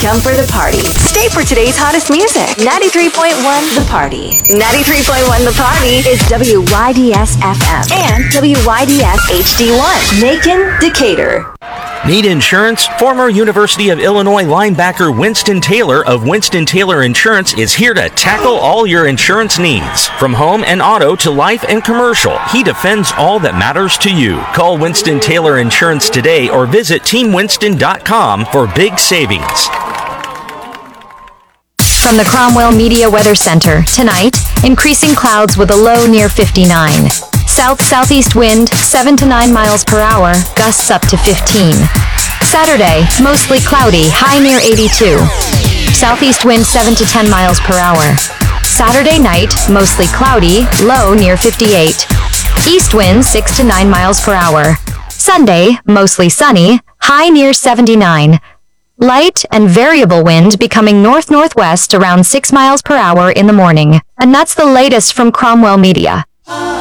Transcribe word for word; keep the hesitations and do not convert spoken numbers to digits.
come for the party. Stay for today's hottest music. ninety-three point one The Party. ninety-three point one The Party is W Y D S F M and W Y D S H D one. Macon, Decatur. Need insurance? Former University of Illinois linebacker Winston Taylor of Winston Taylor Insurance is here to tackle all your insurance needs. From home and auto to life and commercial, he defends all that matters to you. Call Winston Taylor Insurance today or visit team winston dot com for big savings. From the Cromwell Media Weather Center, tonight, increasing clouds with a low near fifty-nine. South-southeast wind, seven to nine miles per hour, gusts up to fifteen. Saturday, mostly cloudy, high near eighty-two. Southeast wind, seven to ten miles per hour. Saturday night, mostly cloudy, low near fifty-eight. East wind, six to nine miles per hour. Sunday, mostly sunny, high near seventy-nine. Light and variable wind becoming north-northwest around six miles per hour in the morning. And that's the latest from Cromwell Media.